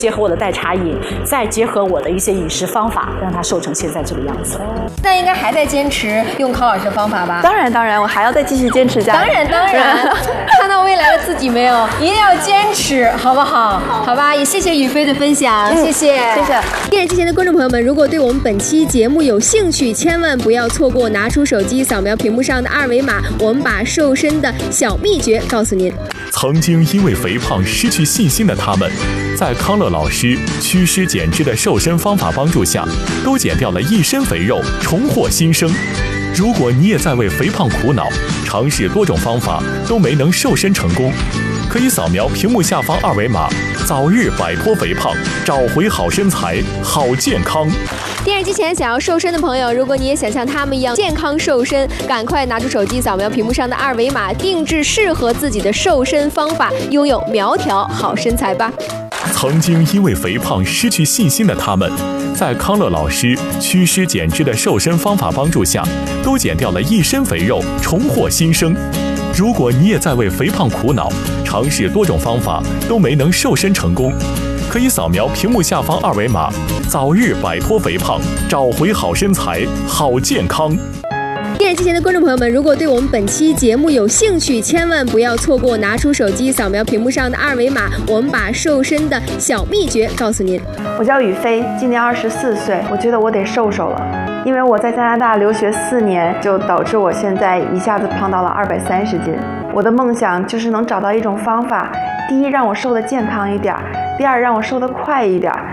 结合我的代茶饮，再结合我的一些饮食方法，让它瘦成现在这个样子。 现在应该还在坚持用康老师的方法吧？ 当然，我还要再继续坚持下去。 当然，看到未来的自己没有？一定要坚持，好不好？好吧，也谢谢宇飞的分享，谢谢。电视机前的观众朋友们，如果对我们本期节目有兴趣，千万不要错过，拿出手机扫描屏幕上的二维码，我们把瘦身的小秘诀告诉您。 曾经因为肥胖失去信心的他们，在康乐老师祛湿减脂的瘦身方法帮助下，都减掉了一身肥肉，重获新生。如果你也在为肥胖苦恼，尝试多种方法都没能瘦身成功，可以扫描屏幕下方二维码，早日摆脱肥胖，找回好身材、好健康。 电视机前想要瘦身的朋友，如果你也想像他们一样健康瘦身，赶快拿出手机扫描屏幕上的二维码，定制适合自己的瘦身方法，拥有苗条好身材吧。 曾经因为肥胖失去信心的他们，在康乐老师祛湿减脂的瘦身方法帮助下，都减掉了一身肥肉，重获新生。如果你也在为肥胖苦恼，尝试多种方法都没能瘦身成功，可以扫描屏幕下方二维码，早日摆脱肥胖，找回好身材、好健康。 电视机前的观众朋友们，如果对我们本期节目有兴趣，千万不要错过，拿出手机扫描屏幕上的二维码，我们把瘦身的小秘诀告诉您。 我叫宇飞，今年24岁，我觉得我得瘦了，因为我在加拿大留学4年，就导致我现在一下子胖到了230斤。我的梦想就是能找到一种方法，第一让我瘦得健康一点，第二让我瘦得快一点，